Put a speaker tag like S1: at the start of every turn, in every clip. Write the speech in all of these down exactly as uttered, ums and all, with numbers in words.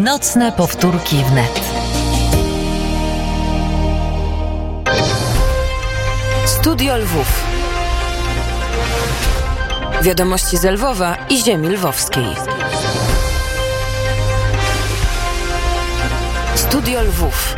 S1: Nocne powtórki wnet.
S2: Studio Lwów. Wiadomości z Lwowa i ziemi lwowskiej. Studio Lwów.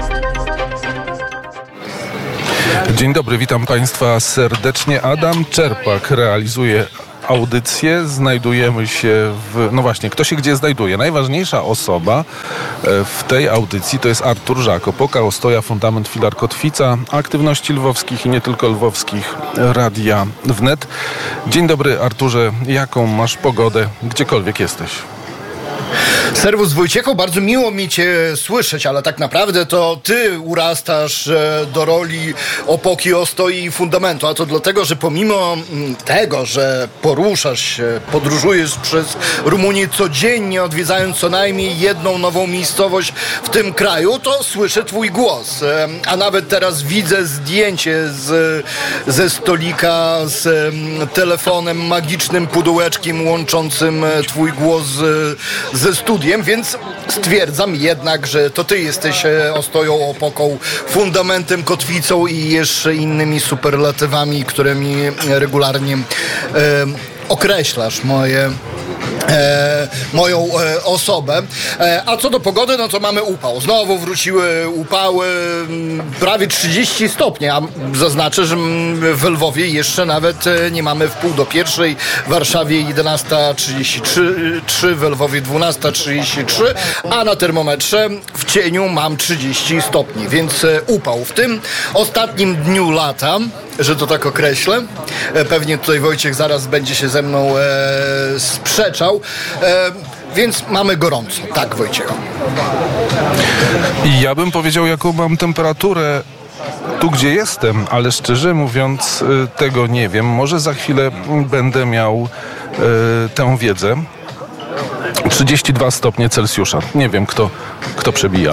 S3: Dzień dobry, witam Państwa serdecznie. Adam Czerpak realizuje audycję. Znajdujemy się w... No właśnie, kto się gdzie znajduje? Najważniejsza osoba w tej audycji to jest Artur Żak, Opoka, Ostoja, Fundament, Filar, Kotwica, aktywności lwowskich i nie tylko lwowskich, Radia Wnet. Dzień dobry, Arturze. Jaką masz pogodę, gdziekolwiek jesteś?
S4: Serwus Wojciechu, bardzo miło mi Cię słyszeć, ale tak naprawdę to Ty urastasz do roli Opoki, Ostoi i Fundamentu, a to dlatego, że pomimo tego, że poruszasz się, podróżujesz przez Rumunię codziennie, odwiedzając co najmniej jedną nową miejscowość w tym kraju, to słyszę Twój głos, a nawet teraz widzę zdjęcie z, ze stolika z telefonem, magicznym pudełeczkiem łączącym Twój głos z, ze studiem, więc stwierdzam jednak, że to Ty jesteś Ostoją, Opoką, Fundamentem, Kotwicą i jeszcze innymi superlatywami, którymi regularnie e, określasz moje E, moją e, osobę. E, a co do pogody, no to mamy upał. Znowu wróciły upały, m, prawie trzydzieści stopni, a zaznaczę, że m, w Lwowie jeszcze nawet e, nie mamy w pół do pierwszej, w Warszawie jedenasta trzydzieści trzy, w Lwowie dwunasta trzydzieści trzy, a na termometrze w cieniu mam trzydzieści stopni, więc e, upał. W tym ostatnim dniu lata, że to tak określę, e, pewnie tutaj Wojciech zaraz będzie się ze mną e, sprzeczał, e, więc mamy gorąco. Tak, Wojciech.
S3: I ja bym powiedział, jaką mam temperaturę tu, gdzie jestem, ale szczerze mówiąc tego nie wiem. Może za chwilę będę miał e, tę wiedzę. trzydzieści dwa stopnie Celsjusza. Nie wiem, kto, kto przebija.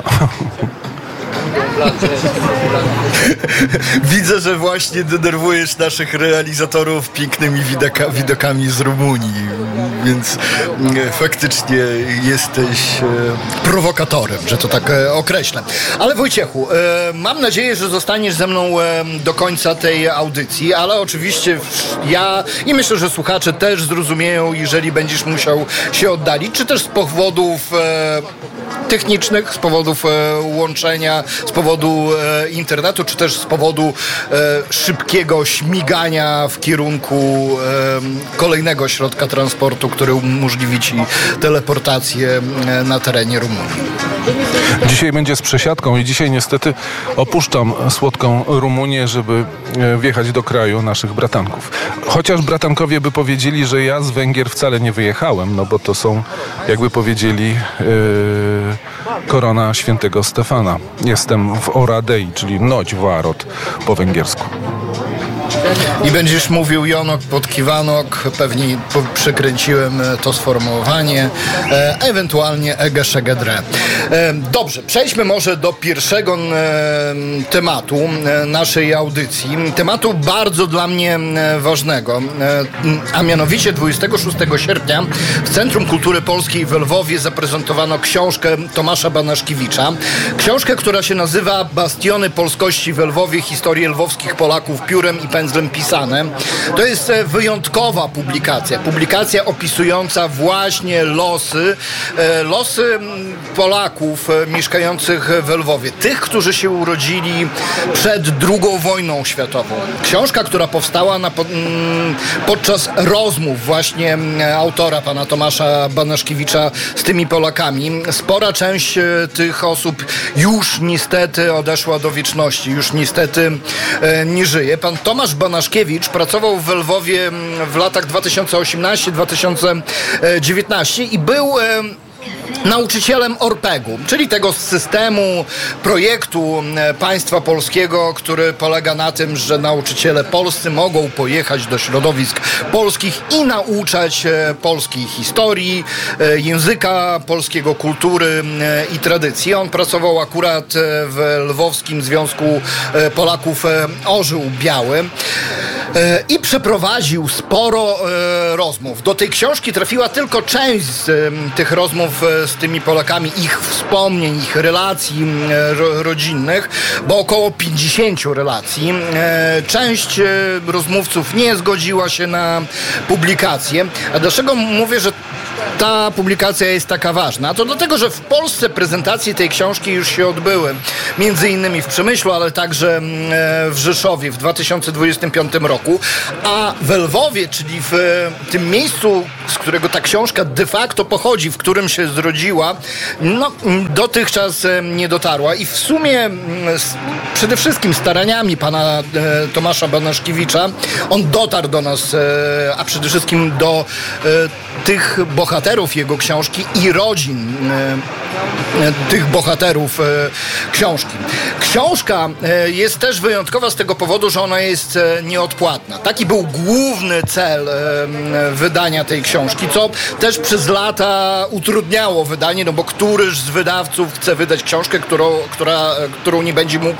S4: Widzę, że właśnie denerwujesz naszych realizatorów pięknymi widoka, widokami z Rumunii, więc e, faktycznie jesteś e, prowokatorem, że to tak e, określę. Ale Wojciechu, e, mam nadzieję, że zostaniesz ze mną e, do końca tej audycji, ale oczywiście ja i myślę, że słuchacze też zrozumieją, jeżeli będziesz musiał się oddalić, czy też z powodów e, technicznych, z powodów e, łączenia, z powodu e, internetu, czy też z powodu e, szybkiego śmigania w kierunku e, kolejnego środka transportu, który umożliwi Ci teleportację e, na terenie Rumunii.
S3: Dzisiaj będzie z przesiadką i dzisiaj niestety opuszczam słodką Rumunię, żeby wjechać do kraju naszych bratanków. Chociaż bratankowie by powiedzieli, że ja z Węgier wcale nie wyjechałem, no bo to są, jakby powiedzieli, yy, korona świętego Stefana. Jestem w Oradei, czyli Noć Várot po węgiersku.
S4: I będziesz mówił Jonok pod Kiwanok, pewnie po, przekręciłem to sformułowanie, e, ewentualnie Ege Szegedre. E, dobrze, przejdźmy może do pierwszego e, tematu e, naszej audycji. Tematu bardzo dla mnie e, ważnego, e, a mianowicie dwudziestego szóstego sierpnia w Centrum Kultury Polskiej w Lwowie zaprezentowano książkę Tomasza Banaszkiewicza. Książkę, która się nazywa Bastiony polskości w Lwowie, historie lwowskich Polaków piórem i pędzlem pisane. To jest wyjątkowa publikacja. Publikacja opisująca właśnie losy, losy Polaków mieszkających w Lwowie. Tych, którzy się urodzili przed drugą wojną światową. Książka, która powstała na, podczas rozmów właśnie autora, pana Tomasza Banaszkiewicza z tymi Polakami. Spora część tych osób już niestety odeszła do wieczności. Już niestety nie żyje. Pan Tomasz Banaszkiewicz pracował w Lwowie w latach dwa tysiące osiemnastym do dwa tysiące dziewiętnastego i był nauczycielem orpegu, czyli tego systemu, projektu państwa polskiego, który polega na tym, że nauczyciele polscy mogą pojechać do środowisk polskich i nauczać polskiej historii, języka polskiego, kultury i tradycji. On pracował akurat w Lwowskim Związku Polaków Orzeł Biały i przeprowadził sporo rozmów. Do tej książki trafiła tylko część z tych rozmów rozmów z tymi Polakami, ich wspomnień, ich relacji ro, rodzinnych, bo około pięćdziesięciu relacji. Część rozmówców nie zgodziła się na publikację. A dlaczego mówię, że ta publikacja jest taka ważna? To dlatego, że w Polsce prezentacje tej książki już się odbyły. Między innymi w Przemyślu, ale także w Rzeszowie w dwa tysiące dwudziestym piątym roku. A w Lwowie, czyli w tym miejscu, z którego ta książka de facto pochodzi, w którym się zrodziła, no, dotychczas nie dotarła. I w sumie przede wszystkim staraniami pana Tomasza Banaszkiewicza on dotarł do nas, a przede wszystkim do tych bohaterów jego książki i rodzin tych bohaterów książki. Książka jest też wyjątkowa z tego powodu, że ona jest nieodpłatna. Taki był główny cel wydania tej książki, co też przez lata utrudniało wydanie, no bo któryż z wydawców chce wydać książkę, którą, która, którą nie będzie mógł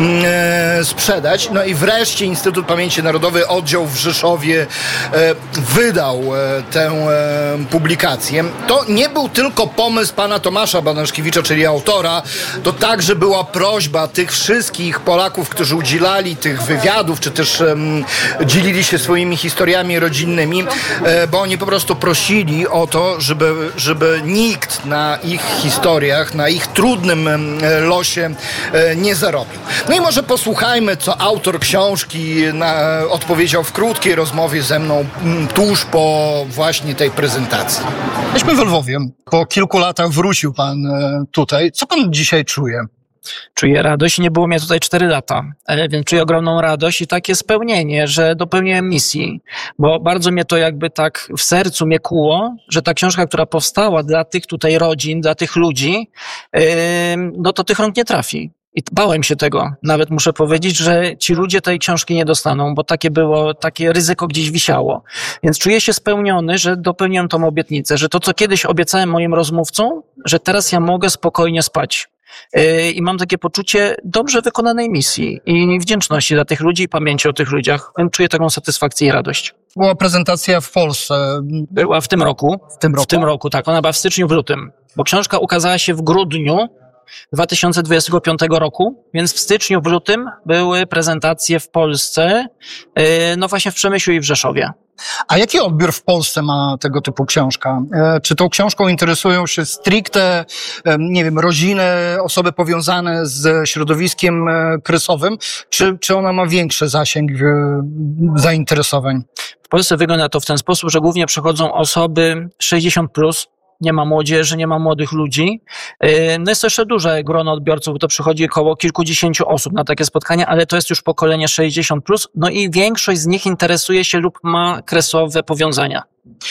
S4: sprzedać. No i wreszcie Instytut Pamięci Narodowej, oddział w Rzeszowie wydał tę publikację. To nie był tylko pomysł pana Tomasza Banaszkiewicza, czyli autora, to także była prośba tych wszystkich Polaków, którzy udzielali tych wywiadów, czy też um, dzielili się swoimi historiami rodzinnymi, e, bo oni po prostu prosili o to, żeby, żeby nikt na ich historiach, na ich trudnym e, losie e, nie zarobił. No i może posłuchajmy, co autor książki na, odpowiedział w krótkiej rozmowie ze mną m, tuż po właśnie tej prezentacji.
S5: Jesteśmy w Lwowie. Po kilku latach wrócił pan tutaj. Co pan dzisiaj czuje?
S6: Czuję radość. Nie było mnie tutaj cztery lata, więc czuję ogromną radość i takie spełnienie, że dopełniłem misji, bo bardzo mnie to jakby tak w sercu mnie kłuło, że ta książka, która powstała dla tych tutaj rodzin, dla tych ludzi, no to tych rąk nie trafi. I bałem się tego. Nawet muszę powiedzieć, że ci ludzie tej książki nie dostaną, bo takie było, takie ryzyko gdzieś wisiało. Więc czuję się spełniony, że dopełniłem tą obietnicę, że to, co kiedyś obiecałem moim rozmówcom, że teraz ja mogę spokojnie spać. Yy, I mam takie poczucie dobrze wykonanej misji i wdzięczności dla tych ludzi i pamięci o tych ludziach. Więc czuję taką satysfakcję i radość.
S5: Była prezentacja w Polsce.
S6: Była w tym roku.
S5: W tym roku?
S6: W tym roku, tak. Ona była w styczniu, w lutym. Bo książka ukazała się w grudniu dwa tysiące dwudziestego piątego roku, więc w styczniu, w lutym były prezentacje w Polsce, no właśnie w Przemyślu i w Rzeszowie.
S5: A jaki odbiór w Polsce ma tego typu książka? Czy tą książką interesują się stricte, nie wiem, rodziny, osoby powiązane z środowiskiem krysowym, czy, czy ona ma większy zasięg zainteresowań?
S6: W Polsce wygląda to w ten sposób, że głównie przychodzą osoby sześćdziesiąt plus, nie ma młodzieży, nie ma młodych ludzi. No jest to jeszcze duże grono odbiorców, bo to przychodzi około kilkudziesięciu osób na takie spotkania, ale to jest już pokolenie sześćdziesiąt plus, no i większość z nich interesuje się lub ma kresowe powiązania.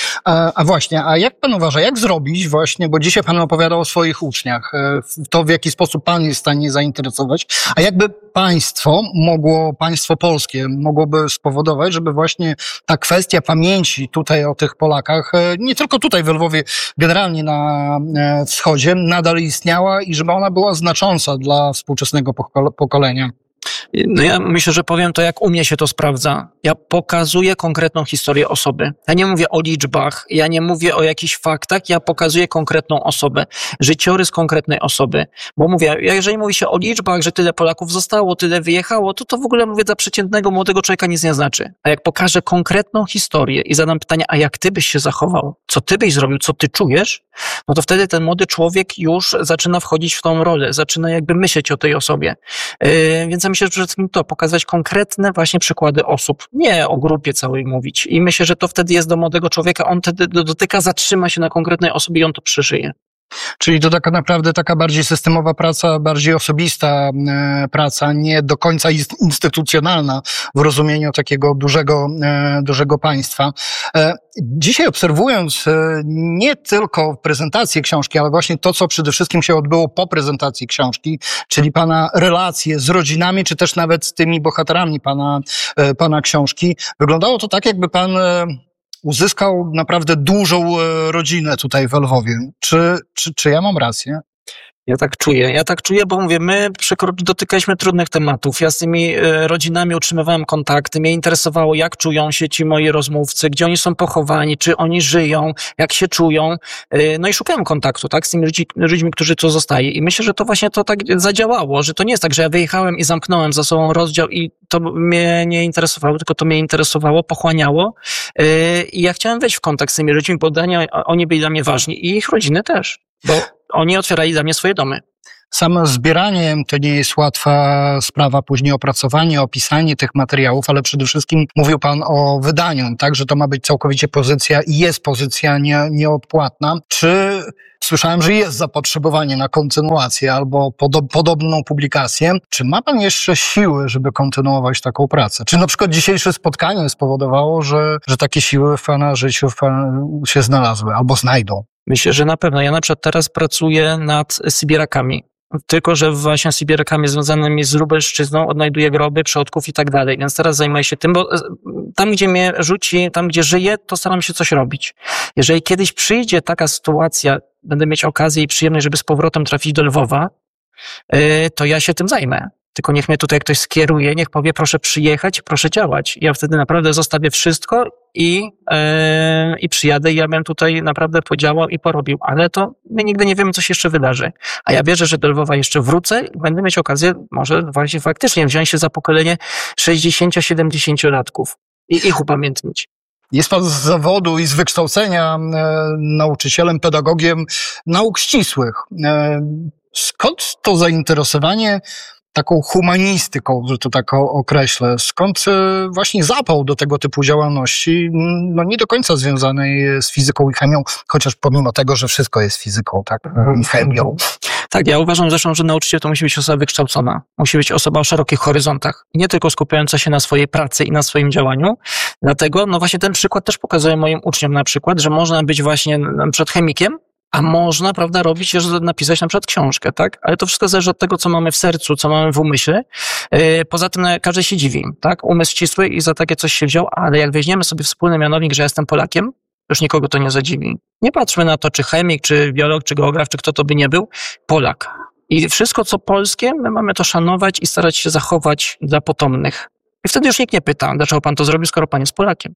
S5: A, a właśnie, a jak pan uważa, jak zrobić właśnie, bo dzisiaj pan opowiadał o swoich uczniach, to w jaki sposób pan jest w stanie zainteresować, a jakby państwo mogło, państwo polskie mogłoby spowodować, żeby właśnie ta kwestia pamięci tutaj o tych Polakach, nie tylko tutaj w Lwowie, generalnie na wschodzie, nadal istniała i żeby ona była znacząca dla współczesnego pokolenia?
S6: No ja myślę, że powiem to, jak u mnie się to sprawdza. Ja pokazuję konkretną historię osoby. Ja nie mówię o liczbach, ja nie mówię o jakichś faktach, ja pokazuję konkretną osobę, życiorys konkretnej osoby. Bo mówię, jeżeli mówi się o liczbach, że tyle Polaków zostało, tyle wyjechało, to to w ogóle, mówię, dla przeciętnego młodego człowieka nic nie znaczy. A jak pokażę konkretną historię i zadam pytanie, a jak ty byś się zachował? Co ty byś zrobił? Co ty czujesz? No to wtedy ten młody człowiek już zaczyna wchodzić w tą rolę, zaczyna jakby myśleć o tej osobie. Yy, więc ja myślę, że przede wszystkim to, pokazać konkretne właśnie przykłady osób, nie o grupie całej mówić. I myślę, że to wtedy jest do młodego człowieka, on wtedy dotyka, zatrzyma się na konkretnej osobie i on to przeżyje.
S5: Czyli to taka naprawdę taka bardziej systemowa praca, bardziej osobista e, praca, nie do końca instytucjonalna w rozumieniu takiego dużego, e, dużego państwa. E, dzisiaj obserwując e, nie tylko prezentację książki, ale właśnie to, co przede wszystkim się odbyło po prezentacji książki, czyli pana relacje z rodzinami, czy też nawet z tymi bohaterami pana, e, pana książki, wyglądało to tak, jakby pan e, uzyskał naprawdę dużą rodzinę tutaj w Lwowie. Czy, czy, czy ja mam rację?
S6: Ja tak czuję. Ja tak czuję, bo mówię, my przekro- dotykaliśmy trudnych tematów. Ja z tymi e, rodzinami utrzymywałem kontakty. Mnie interesowało, jak czują się ci moi rozmówcy, gdzie oni są pochowani, czy oni żyją, jak się czują. E, no i szukałem kontaktu, tak, z tymi ludzi, ludźmi, którzy tu zostali. I myślę, że to właśnie to tak zadziałało, że to nie jest tak, że ja wyjechałem i zamknąłem za sobą rozdział i to mnie nie interesowało, tylko to mnie interesowało, pochłaniało. E, I ja chciałem wejść w kontakt z tymi ludźmi, bo dla, oni byli dla mnie ważni i ich rodziny też, bo oni otwierali dla mnie swoje domy.
S5: Samo zbieranie to nie jest łatwa sprawa, później opracowanie, opisanie tych materiałów, ale przede wszystkim mówił Pan o wydaniu, tak, że to ma być całkowicie pozycja i jest pozycja nie, nieodpłatna. Czy słyszałem, że jest zapotrzebowanie na kontynuację albo podo- podobną publikację. Czy ma Pan jeszcze siły, żeby kontynuować taką pracę? Czy na przykład dzisiejsze spotkanie spowodowało, że, że takie siły w Pana życiu w Pana się znalazły albo znajdą?
S6: Myślę, że na pewno. Ja na przykład teraz pracuję nad Sybirakami. Tylko że właśnie Sybirakami związanymi z Lubelszczyzną odnajduję groby przodków i tak dalej. Więc teraz zajmuję się tym, bo tam, gdzie mnie rzuci, tam, gdzie żyję, to staram się coś robić. Jeżeli kiedyś przyjdzie taka sytuacja, będę mieć okazję i przyjemność, żeby z powrotem trafić do Lwowa, to ja się tym zajmę. Tylko niech mnie tutaj ktoś skieruje, niech powie, proszę przyjechać, proszę działać. Ja wtedy naprawdę zostawię wszystko i, yy, i przyjadę i ja bym tutaj naprawdę podziałał i porobił. Ale to my nigdy nie wiemy, co się jeszcze wydarzy. A ja wierzę, że do Lwowa jeszcze wrócę i będę mieć okazję może właśnie faktycznie wziąć się za pokolenie sześćdziesięcio-siedemdziesięciolatków i ich upamiętnić.
S5: Jest Pan z zawodu i z wykształcenia e, nauczycielem, pedagogiem nauk ścisłych. E, skąd to zainteresowanie taką humanistyką, że to tak określę? Skąd właśnie zapał do tego typu działalności, no nie do końca związanej z fizyką i chemią, chociaż pomimo tego, że wszystko jest fizyką, tak, i chemią.
S6: Tak, ja uważam zresztą, że nauczyciel to musi być osoba wykształcona. Musi być osoba o szerokich horyzontach. I nie tylko skupiająca się na swojej pracy i na swoim działaniu. Dlatego, no właśnie ten przykład też pokazuje moim uczniom na przykład, że można być właśnie na przykład chemikiem, a można, prawda, robić, że napisać na przykład książkę, tak? Ale to wszystko zależy od tego, co mamy w sercu, co mamy w umyśle. Yy, poza tym każdy się dziwi, tak? Umysł ścisły i za takie coś się wziął, ale jak weźmiemy sobie wspólny mianownik, że ja jestem Polakiem, już nikogo to nie zadziwi. Nie patrzmy na to, czy chemik, czy biolog, czy geograf, czy kto to by nie był. Polak. I wszystko, co polskie, my mamy to szanować i starać się zachować dla potomnych. I wtedy już nikt nie pyta, dlaczego pan to zrobił, skoro pan jest Polakiem.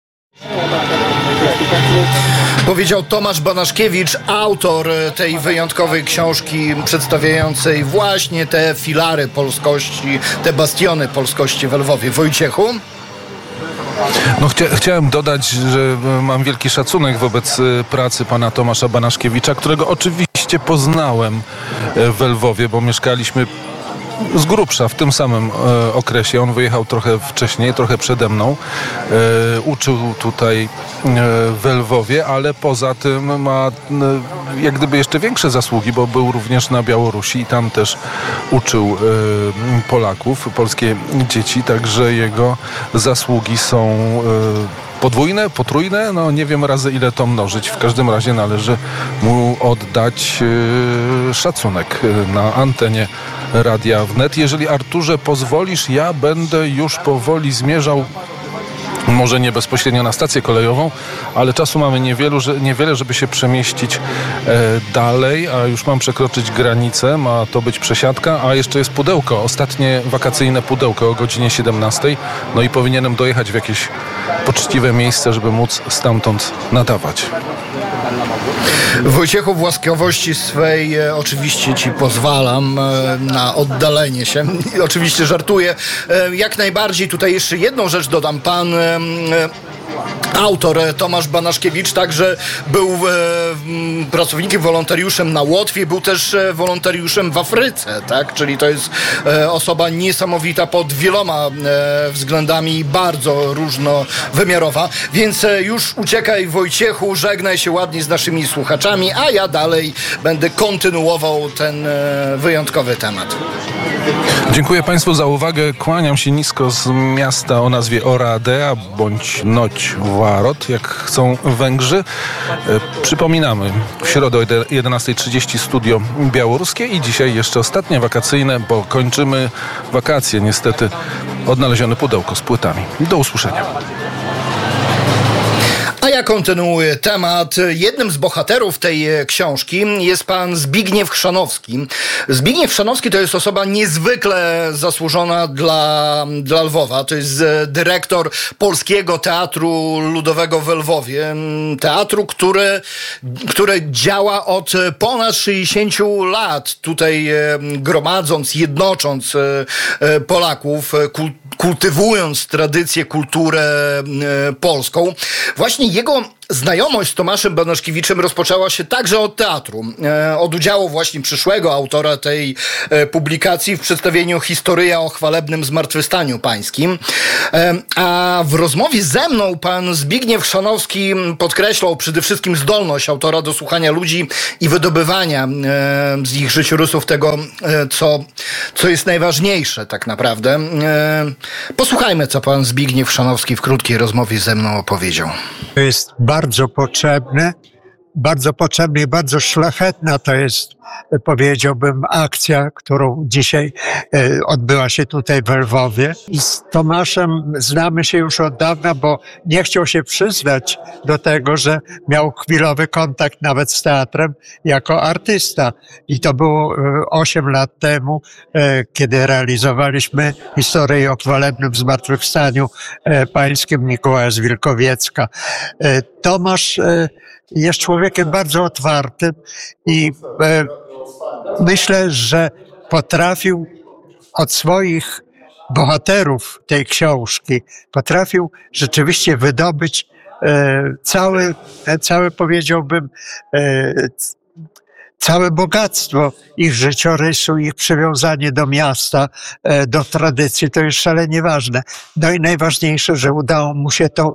S4: Powiedział Tomasz Banaszkiewicz, autor tej wyjątkowej książki przedstawiającej właśnie te filary polskości, te bastiony polskości w Lwowie. Wojciechu?
S3: No chcia, chciałem dodać, że mam wielki szacunek wobec pracy pana Tomasza Banaszkiewicza, którego oczywiście poznałem w Lwowie, bo mieszkaliśmy z grubsza w tym samym e, okresie. On wyjechał trochę wcześniej, trochę przede mną. E, uczył tutaj e, w Lwowie, ale poza tym ma e, jak gdyby jeszcze większe zasługi, bo był również na Białorusi i tam też uczył e, Polaków, polskie dzieci, także jego zasługi są e, podwójne, potrójne, no nie wiem razy ile to mnożyć. W każdym razie należy mu oddać e, szacunek na antenie Radia Wnet. Jeżeli, Arturze, pozwolisz, ja będę już powoli zmierzał, może nie bezpośrednio na stację kolejową, ale czasu mamy niewielu, że, niewiele, żeby się przemieścić e, dalej, a już mam przekroczyć granicę, ma to być przesiadka, a jeszcze jest pudełko, ostatnie wakacyjne pudełko o godzinie siedemnastej, no i powinienem dojechać w jakieś poczciwe miejsce, żeby móc stamtąd nadawać.
S4: Wojciechu, w łaskawości swej e, oczywiście Ci pozwalam e, na oddalenie się. Oczywiście żartuję. E, jak najbardziej tutaj jeszcze jedną rzecz dodam. Pan e, autor Tomasz Banaszkiewicz także był e, pracownikiem, wolontariuszem na Łotwie, był też e, wolontariuszem w Afryce, tak? Czyli to jest e, osoba niesamowita pod wieloma e, względami, bardzo różnowymiarowa. Więc e, już uciekaj, Wojciechu, żegnaj się ładnie z naszymi słuchaczami, a ja dalej będę kontynuował ten e, wyjątkowy temat.
S3: Dziękuję Państwu za uwagę. Kłaniam się nisko z miasta o nazwie Oradea bądź Noć Warot, jak chcą Węgrzy. E, przypominamy, w środę o jedenasta trzydzieści studio białoruskie i dzisiaj jeszcze ostatnie wakacyjne, bo kończymy wakacje. Niestety odnalezione pudełko z płytami. Do usłyszenia.
S4: ja kontynuuję temat. Jednym z bohaterów tej książki jest pan Zbigniew Chrzanowski. Zbigniew Chrzanowski to jest osoba niezwykle zasłużona dla, dla Lwowa. To jest dyrektor Polskiego Teatru Ludowego w Lwowie. Teatru, który, który działa od ponad sześćdziesięciu lat. Tutaj gromadząc, jednocząc Polaków, kultywując tradycję, kulturę polską. Właśnie jego znajomość z Tomaszem Banaszkiewiczem rozpoczęła się także od teatru. E, od udziału właśnie przyszłego autora tej e, publikacji w przedstawieniu Historia o chwalebnym zmartwychwstaniu pańskim. E, a w rozmowie ze mną pan Zbigniew Chrzanowski podkreślał przede wszystkim zdolność autora do słuchania ludzi i wydobywania e, z ich życiorysów tego, e, co, co jest najważniejsze tak naprawdę. E, posłuchajmy, co pan Zbigniew Chrzanowski w krótkiej rozmowie ze mną opowiedział.
S7: To jest bardzo potrzebne, bardzo potrzebne i bardzo szlachetna to jest, powiedziałbym, akcja, którą dzisiaj e, odbyła się tutaj w Lwowie. I z Tomaszem znamy się już od dawna, bo nie chciał się przyznać do tego, że miał chwilowy kontakt nawet z teatrem jako artysta. I to było osiem lat temu, e, kiedy realizowaliśmy historię o chwalebnym zmartwychwstaniu e, pańskim Mikołaja z Wilkowiecka. E, Tomasz e, jest człowiekiem bardzo otwartym i e, myślę, że potrafił od swoich bohaterów tej książki, potrafił rzeczywiście wydobyć e, cały, całe, powiedziałbym, e, całe bogactwo ich życiorysu, ich przywiązanie do miasta, e, do tradycji. To jest szalenie ważne. No i najważniejsze, że udało mu się to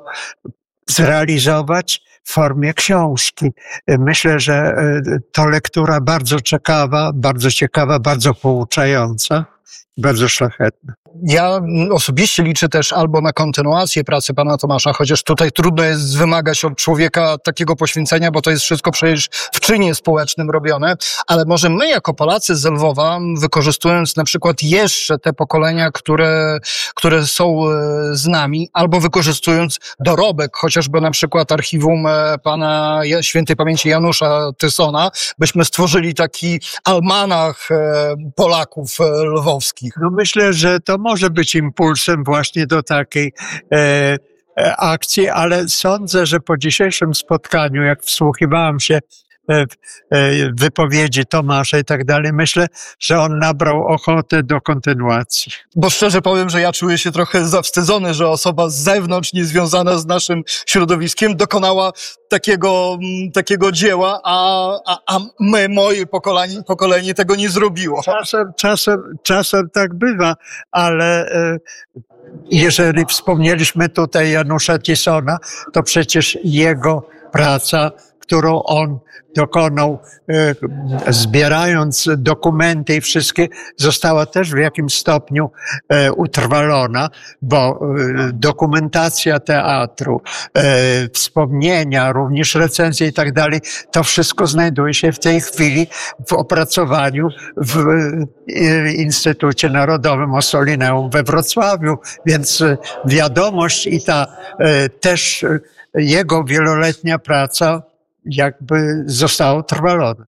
S7: zrealizować w formie książki. Myślę, że to lektura bardzo ciekawa, bardzo ciekawa, bardzo pouczająca, bardzo szlachetna.
S5: Ja osobiście liczę też albo na kontynuację pracy pana Tomasza, chociaż tutaj trudno jest wymagać od człowieka takiego poświęcenia, bo to jest wszystko przecież w czynie społecznym robione, ale może my jako Polacy z Lwowa, wykorzystując na przykład jeszcze te pokolenia, które, które są z nami, albo wykorzystując dorobek, chociażby na przykład archiwum pana świętej pamięci Janusza Tysona, byśmy stworzyli taki almanach Polaków lwowskich.
S7: No myślę, że to może być impulsem właśnie do takiej e, e, akcji, ale sądzę, że po dzisiejszym spotkaniu, jak wsłuchiwałem się w wypowiedzi Tomasza i tak dalej, myślę, że on nabrał ochotę do kontynuacji.
S5: Bo szczerze powiem, że ja czuję się trochę zawstydzony, że osoba z zewnątrz, niezwiązana z naszym środowiskiem, dokonała takiego, takiego dzieła, a, a, a my, moje pokolenie, pokolenie tego nie zrobiło.
S7: Czasem, czasem, czasem tak bywa, ale e, jeżeli wspomnieliśmy tutaj Janusza Tysona, to przecież jego praca, którą on dokonał, e, zbierając dokumenty i wszystkie, została też w jakimś stopniu e, utrwalona, bo e, dokumentacja teatru, e, wspomnienia, również recenzje i tak dalej, to wszystko znajduje się w tej chwili w opracowaniu w e, Instytucie Narodowym Ossolineum we Wrocławiu, więc e, wiadomość i ta e, też e, jego wieloletnia praca jakby zostało trwalone.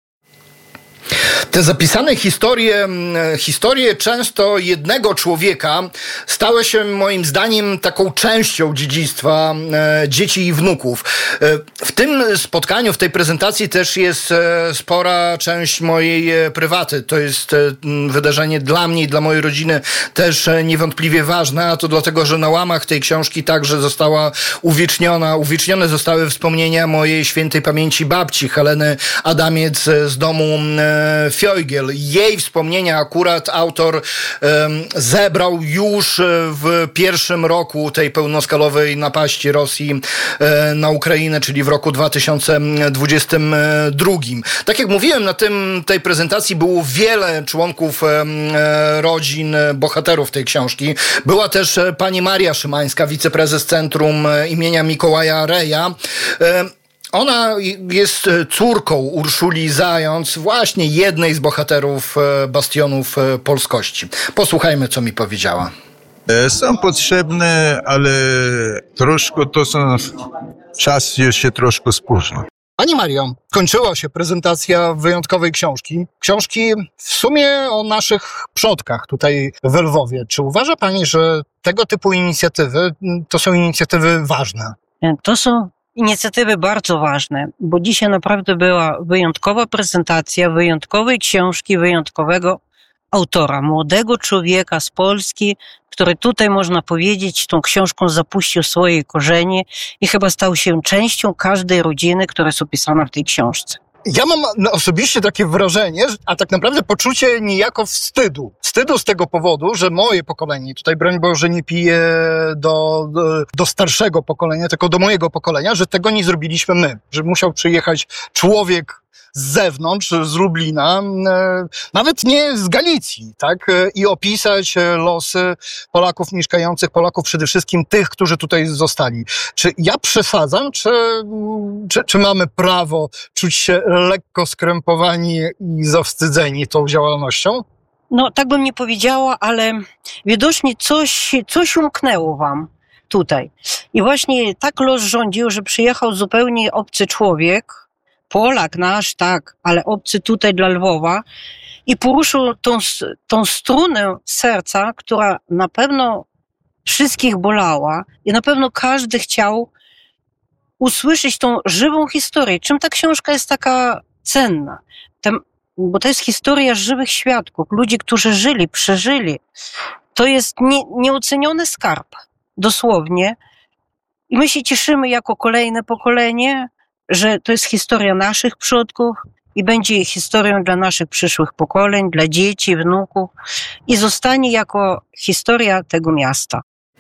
S4: Te zapisane historie, historie często jednego człowieka stały się moim zdaniem taką częścią dziedzictwa e, dzieci i wnuków. E, w tym spotkaniu, w tej prezentacji też jest e, spora część mojej prywaty. To jest e, wydarzenie dla mnie i dla mojej rodziny też e, niewątpliwie ważne, a to dlatego, że na łamach tej książki także została uwieczniona, uwiecznione zostały wspomnienia mojej świętej pamięci babci Heleny Adamiec z domu e, Fiojgiel. Jej wspomnienia akurat autor um, zebrał już w pierwszym roku tej pełnoskalowej napaści Rosji e, na Ukrainę, czyli w roku dwa tysiące dwudziestym drugim. Tak jak mówiłem, na tym, tej prezentacji było wiele członków e, rodzin bohaterów tej książki. Była też pani Maria Szymańska, wiceprezes Centrum imienia Mikołaja Reja. E, Ona jest córką Urszuli Zając, właśnie jednej z bohaterów bastionów polskości. Posłuchajmy, co mi powiedziała.
S8: Są potrzebne, ale troszkę to są czas już się troszkę spóźnił.
S5: Pani Mario, kończyła się prezentacja wyjątkowej książki. Książki w sumie o naszych przodkach tutaj w Lwowie. Czy uważa Pani, że tego typu inicjatywy to są inicjatywy ważne?
S9: To są inicjatywy bardzo ważne, bo dzisiaj naprawdę była wyjątkowa prezentacja wyjątkowej książki, wyjątkowego autora, młodego człowieka z Polski, który tutaj, można powiedzieć, tą książką zapuścił swoje korzenie i chyba stał się częścią każdej rodziny, która jest opisana w tej książce.
S5: Ja mam osobiście takie wrażenie, a tak naprawdę poczucie niejako wstydu. Wstydu z tego powodu, że moje pokolenie, tutaj broń Boże nie piję do, do, do starszego pokolenia, tylko do mojego pokolenia, że tego nie zrobiliśmy my. Że musiał przyjechać człowiek z zewnątrz, z Lublina, nawet nie z Galicji, tak? I opisać losy Polaków mieszkających, Polaków przede wszystkim tych, którzy tutaj zostali. Czy ja przesadzam, czy, czy, czy mamy prawo czuć się lekko skrępowani i zawstydzeni tą działalnością?
S9: No, tak bym nie powiedziała, ale widocznie coś, coś umknęło wam tutaj. I właśnie tak los rządził, że przyjechał zupełnie obcy człowiek, Polak nasz, tak, ale obcy tutaj dla Lwowa i poruszył tą, tą strunę serca, która na pewno wszystkich bolała i na pewno każdy chciał usłyszeć tą żywą historię. Czym ta książka jest taka cenna? Tam, bo to jest historia żywych świadków, ludzi, którzy żyli, przeżyli. To jest nie, nieoceniony skarb, dosłownie. I my się cieszymy jako kolejne pokolenie, że to jest historia naszych przodków i będzie historią dla naszych przyszłych pokoleń, dla dzieci, wnuków i zostanie jako historia tego miasta.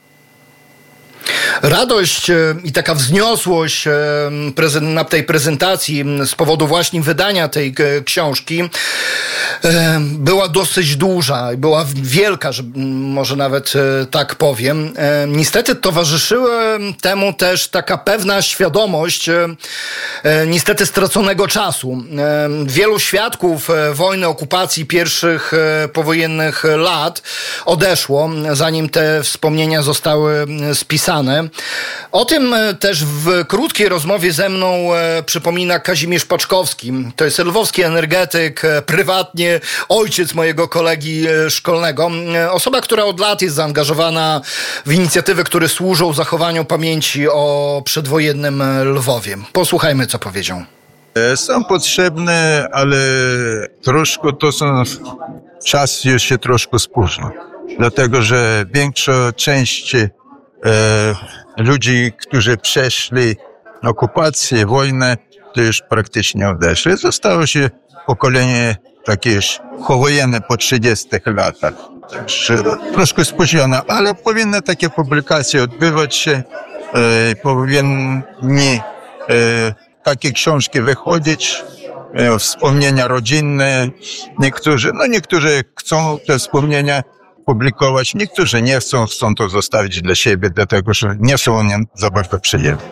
S4: Radość i taka wzniosłość na tej prezentacji z powodu właśnie wydania tej książki była dosyć duża, była wielka, że może nawet tak powiem. Niestety towarzyszyła temu też taka pewna świadomość niestety straconego czasu. Wielu świadków wojny, okupacji pierwszych powojennych lat odeszło, zanim te wspomnienia zostały spisane. O tym też w krótkiej rozmowie ze mną przypomina Kazimierz Paczkowski. To jest lwowski energetyk, prywatnie ojciec mojego kolegi szkolnego. Osoba, która od lat jest zaangażowana w inicjatywy, które służą zachowaniu pamięci o przedwojennym Lwowie. Posłuchajmy, co powiedział.
S8: Są potrzebne, ale troszkę to są... Czas już się troszkę spóźnił. Dlatego, że większa część E, ludzi, którzy przeszli okupację, wojnę, to już praktycznie odeszli. Zostało się pokolenie takie już powojenne po trzydziestych latach. Także troszkę spóźnione, ale powinny takie publikacje odbywać się, e, powinni e, takie książki wychodzić, e, wspomnienia rodzinne. Niektórzy, no niektórzy chcą te wspomnienia publikować. Niektórzy nie chcą, chcą to zostawić dla siebie, dlatego że nie są one za bardzo przyjemne.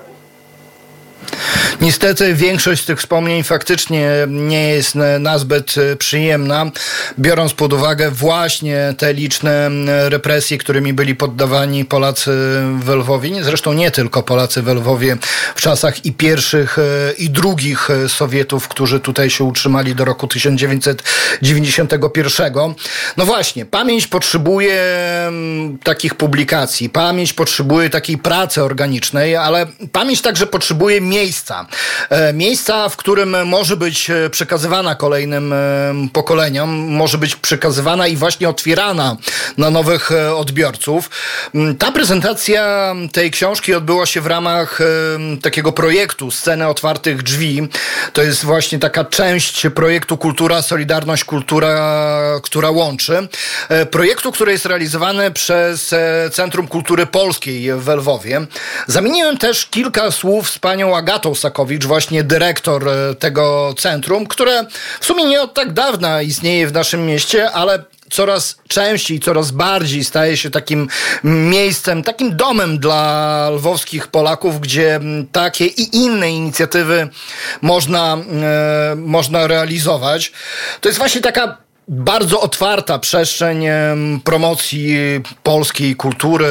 S4: Niestety większość z tych wspomnień faktycznie nie jest nazbyt przyjemna, biorąc pod uwagę właśnie te liczne represje, którymi byli poddawani Polacy w Lwowie. Zresztą nie tylko Polacy w Lwowie w czasach i pierwszych, i drugich Sowietów, którzy tutaj się utrzymali do roku tysiąc dziewięćset dziewięćdziesiątego pierwszego. No właśnie, pamięć potrzebuje takich publikacji, pamięć potrzebuje takiej pracy organicznej, ale pamięć także potrzebuje miejsca. Miejsca, w którym może być przekazywana kolejnym pokoleniom, może być przekazywana i właśnie otwierana na nowych odbiorców. Ta prezentacja tej książki odbyła się w ramach takiego projektu Sceny Otwartych Drzwi. To jest właśnie taka część projektu Kultura, Solidarność, Kultura, która łączy. Projektu, który jest realizowany przez Centrum Kultury Polskiej w Lwowie. Zamieniłem też kilka słów z panią Agatą Sakowicz, właśnie dyrektor tego centrum, które w sumie nie od tak dawna istnieje w naszym mieście, ale coraz częściej, coraz bardziej staje się takim miejscem, takim domem dla lwowskich Polaków, gdzie takie i inne inicjatywy można, e, można realizować. To jest właśnie taka Bardzo otwarta przestrzeń promocji polskiej kultury,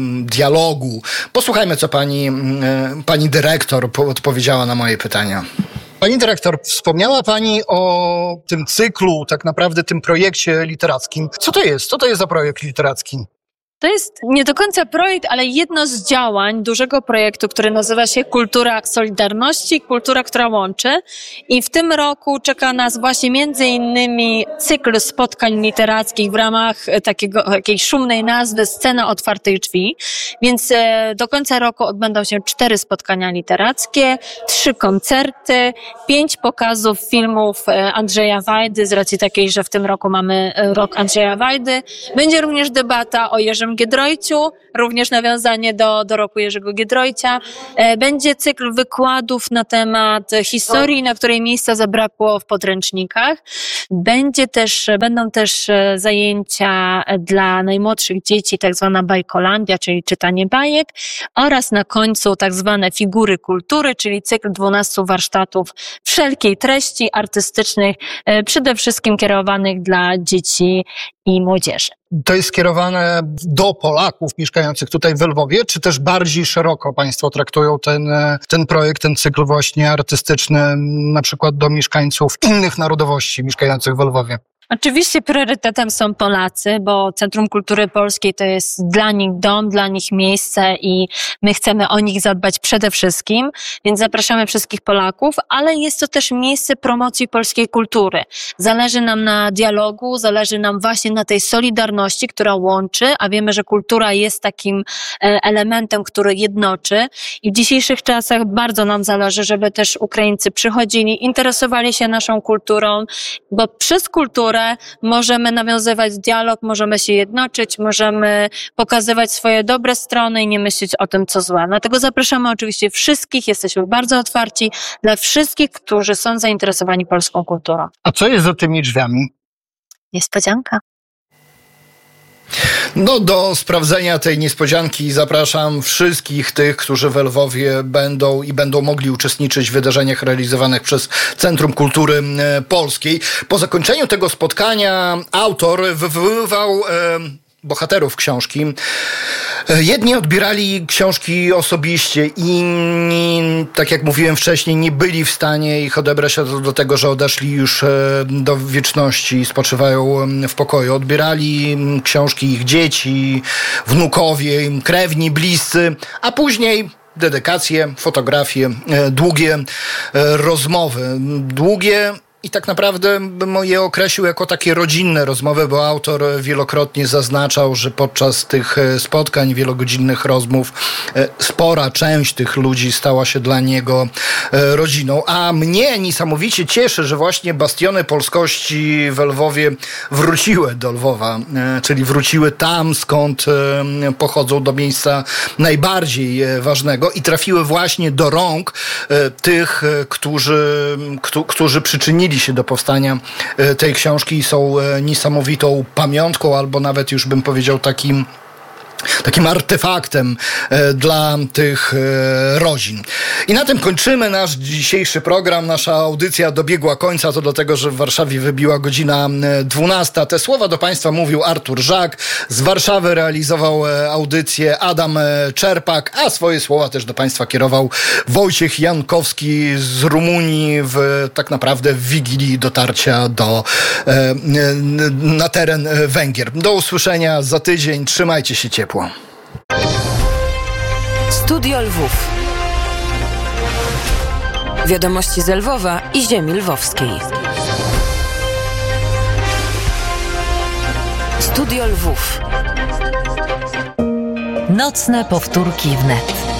S4: dialogu. Posłuchajmy, co pani, pani dyrektor odpowiedziała na moje pytania.
S5: Pani dyrektor, wspomniała Pani o tym cyklu, tak naprawdę tym projekcie literackim. Co to jest? Co to jest za projekt literacki?
S10: To jest nie do końca projekt, ale jedno z działań dużego projektu, który nazywa się Kultura Solidarności, kultura, która łączy. I w tym roku czeka nas właśnie między innymi cykl spotkań literackich w ramach takiego, takiej szumnej nazwy Scena Otwartych Drzwi. Więc do końca roku odbędą się cztery spotkania literackie, trzy koncerty, pięć pokazów filmów Andrzeja Wajdy, z racji takiej, że w tym roku mamy rok Andrzeja Wajdy. Będzie również debata o Jerzym Giedroyciu, również nawiązanie do, do roku Jerzego Giedroycia. Będzie cykl wykładów na temat historii, na której miejsca zabrakło w podręcznikach. Będzie też, będą też zajęcia dla najmłodszych dzieci, tak zwana bajkolandia, czyli czytanie bajek, oraz na końcu tak zwane figury kultury, czyli cykl dwunastu warsztatów wszelkiej treści artystycznych, przede wszystkim kierowanych dla dzieci i młodzieży.
S5: To jest skierowane do Polaków mieszkających tutaj w Lwowie, czy też bardziej szeroko Państwo traktują ten, ten projekt, ten cykl właśnie artystyczny, na przykład do mieszkańców innych narodowości mieszkających w Lwowie?
S10: Oczywiście priorytetem są Polacy, bo Centrum Kultury Polskiej to jest dla nich dom, dla nich miejsce i my chcemy o nich zadbać przede wszystkim, więc zapraszamy wszystkich Polaków, ale jest to też miejsce promocji polskiej kultury. Zależy nam na dialogu, zależy nam właśnie na tej solidarności, która łączy, a wiemy, że kultura jest takim elementem, który jednoczy i w dzisiejszych czasach bardzo nam zależy, żeby też Ukraińcy przychodzili, interesowali się naszą kulturą, bo przez kulturę możemy nawiązywać dialog, możemy się jednoczyć, możemy pokazywać swoje dobre strony i nie myśleć o tym, co złe. Dlatego zapraszamy oczywiście wszystkich, jesteśmy bardzo otwarci dla wszystkich, którzy są zainteresowani polską kulturą.
S5: A co jest za tymi drzwiami?
S10: Niespodzianka.
S4: No, do sprawdzenia tej niespodzianki zapraszam wszystkich tych, którzy w Lwowie będą i będą mogli uczestniczyć w wydarzeniach realizowanych przez Centrum Kultury Polskiej. Po zakończeniu tego spotkania autor wywoływał e, bohaterów książki. Jedni odbierali książki osobiście, inni, tak jak mówiłem wcześniej, nie byli w stanie ich odebrać do, do tego, że odeszli już do wieczności i spoczywają w pokoju. Odbierali książki ich dzieci, wnukowie, krewni, bliscy, a później dedykacje, fotografie, długie rozmowy. Długie i tak naprawdę bym je określił jako takie rodzinne rozmowy, bo autor wielokrotnie zaznaczał, że podczas tych spotkań, wielogodzinnych rozmów spora część tych ludzi stała się dla niego rodziną. A mnie niesamowicie cieszy, że właśnie bastiony polskości w Lwowie wróciły do Lwowa, czyli wróciły tam, skąd pochodzą, do miejsca najbardziej ważnego i trafiły właśnie do rąk tych, którzy, którzy przyczynili się do powstania tej książki i są niesamowitą pamiątką, albo nawet już bym powiedział takim takim artefaktem e, dla tych e, rodzin. I na tym kończymy nasz dzisiejszy program. Nasza audycja dobiegła końca, to dlatego, że w Warszawie wybiła godzina dwunasta. Te słowa do Państwa mówił Artur Żak. Z Warszawy realizował e, audycję Adam e, Czerpak, a swoje słowa też do Państwa kierował Wojciech Jankowski z Rumunii w tak naprawdę w wigilii dotarcia do e, na teren Węgier. Do usłyszenia za tydzień. Trzymajcie się ciepło.
S2: Studio Lwów. Wiadomości z Lwowa i ziemi lwowskiej. Studio Lwów.
S1: Nocne powtórki wnet.